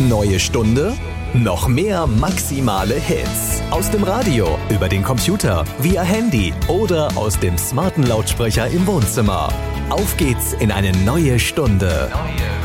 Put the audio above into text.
Neue Stunde? Noch mehr maximale Hits. Aus dem Radio, über den Computer, via Handy oder aus dem smarten Lautsprecher im Wohnzimmer. Auf geht's in eine neue Stunde.